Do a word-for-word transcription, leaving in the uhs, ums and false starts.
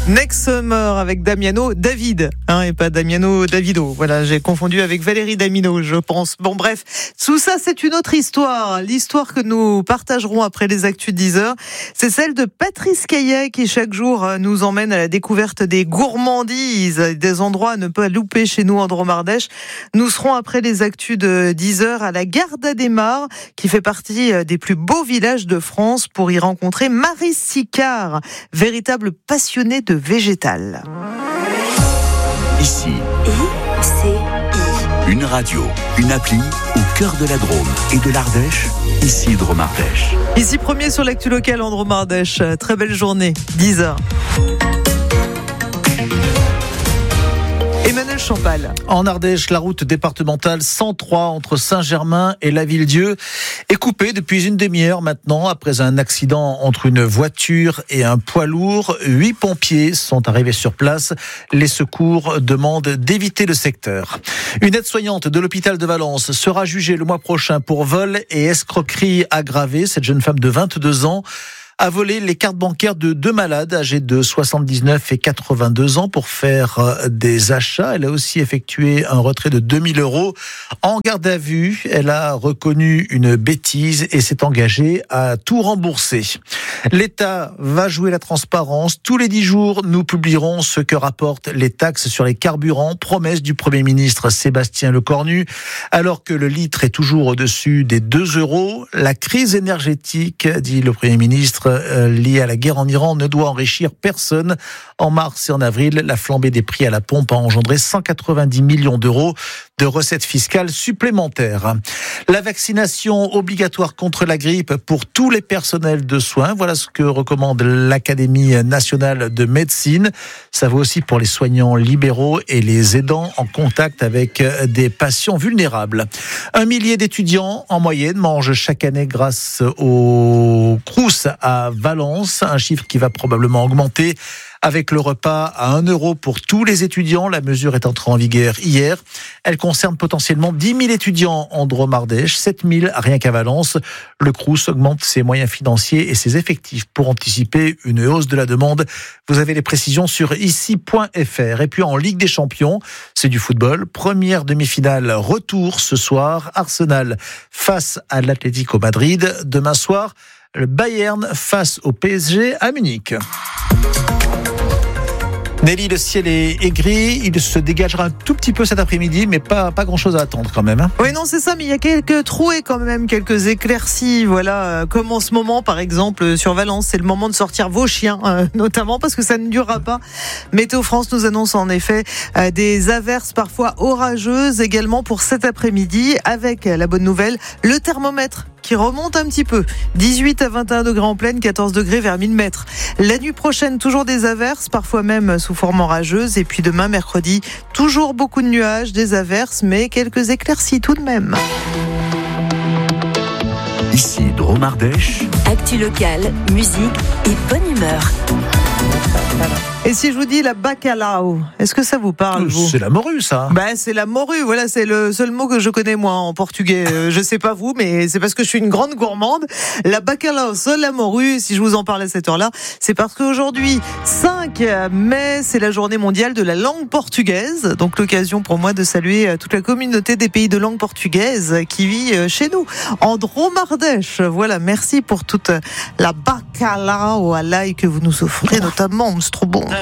Next Summer avec Damiano David, hein, et pas Damiano Davido. Voilà, j'ai confondu avec Valérie Damiano, je pense. Bon, bref, tout ça, c'est une autre histoire. L'histoire que nous partagerons après les actus de dix heures, c'est celle de Patrice Caillet qui, chaque jour, nous emmène à la découverte des gourmandises, des endroits à ne pas louper chez nous en Dromardèche. Nous serons après les actus de dix heures à la Garda-des-Mares, qui fait partie des plus beaux villages de France, pour y rencontrer Marie Sicard, véritable passionnée de végétal. Ici, I C I. une radio, une appli au cœur de la Drôme et de l'Ardèche, ici Dromardèche. Ici premier sur l'actu locale en Dromardèche. Très belle journée, dix heures. Emmanuel Champal. En Ardèche, la route départementale cent trois entre Saint-Germain et la Ville-Dieu est coupée depuis une demi-heure maintenant après un accident entre une voiture et un poids lourd. Huit pompiers sont arrivés sur place. Les secours demandent d'éviter le secteur. Une aide-soignante de l'hôpital de Valence sera jugée le mois prochain pour vol et escroquerie aggravée. Cette jeune femme de vingt-deux ans a volé les cartes bancaires de deux malades âgés de soixante-dix-neuf et quatre-vingt-deux ans pour faire des achats. Elle a aussi effectué un retrait de deux mille euros. En garde à vue, elle a reconnu une bêtise et s'est engagée à tout rembourser. L'État va jouer la transparence. Tous les dix jours, nous publierons ce que rapportent les taxes sur les carburants. Promesse du Premier ministre Sébastien Lecornu. Alors que le litre est toujours au-dessus des deux euros, la crise énergétique, dit le Premier ministre, liée à la guerre en Iran, ne doit enrichir personne. En mars et en avril, la flambée des prix à la pompe a engendré cent quatre-vingt-dix millions d'euros de recettes fiscales supplémentaires. La vaccination obligatoire contre la grippe pour tous les personnels de soins, voilà ce que recommande l'Académie nationale de médecine. Ça vaut aussi pour les soignants libéraux et les aidants en contact avec des patients vulnérables. Un millier d'étudiants en moyenne mangent chaque année grâce au Crous à Valence, un chiffre qui va probablement augmenter avec le repas à un euro pour tous les étudiants. La mesure est entrée en vigueur hier. Elle concerne potentiellement dix mille étudiants en Dromardèche, sept mille rien qu'à Valence. Le Crous augmente ses moyens financiers et ses effectifs pour anticiper une hausse de la demande. Vous avez les précisions sur ici point f r. Et puis en Ligue des Champions, c'est du football. Première demi-finale retour ce soir. Arsenal face à l'Atlético Madrid. Demain soir, le Bayern face au P S G à Munich. Nelly, le ciel est, est gris, il se dégagera un tout petit peu cet après-midi, mais pas, pas grand-chose à attendre quand même. Hein. Oui, non, c'est ça, mais il y a quelques trouées quand même, quelques éclaircies, voilà, comme en ce moment, par exemple, sur Valence, c'est le moment de sortir vos chiens, euh, notamment, parce que ça ne durera pas. Météo France nous annonce en effet euh, des averses parfois orageuses également pour cet après-midi, avec la bonne nouvelle, le thermomètre qui remonte un petit peu. dix-huit à vingt et un degrés en pleine, quatorze degrés vers mille mètres. La nuit prochaine, toujours des averses, parfois même sous forme orageuse. Et puis demain, mercredi, toujours beaucoup de nuages, des averses, mais quelques éclaircies tout de même. Ici Dromardèche. Actu locale, musique et bonne humeur. Et si je vous dis la bacalao, est-ce que ça vous parle, vous ? C'est la morue, ça. Ben, c'est la morue, voilà, c'est le seul mot que je connais moi en portugais. Euh, je sais pas vous, mais c'est parce que je suis une grande gourmande. La bacalao, c'est la morue. Si je vous en parle à cette heure-là, c'est parce qu'aujourd'hui, cinq mai, c'est la journée mondiale de la langue portugaise. Donc l'occasion pour moi de saluer toute la communauté des pays de langue portugaise qui vit chez nous, en Dromardèche. Voilà, merci pour toute la bacalao à l'ail que vous nous offrez, notamment, c'est trop bon.